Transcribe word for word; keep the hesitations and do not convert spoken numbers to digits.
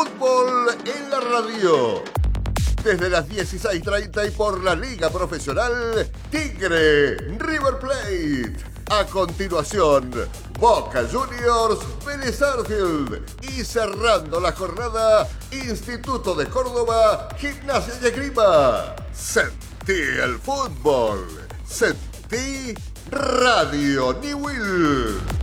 Fútbol en la radio. Desde las dieciséis treinta y por la Liga Profesional Tigre River Plate. A continuación, Boca Juniors Vélez Sarsfield. Y cerrando la jornada, Instituto de Córdoba Gimnasia y Esgrima. Sentí el fútbol. Sentí Radio Newell.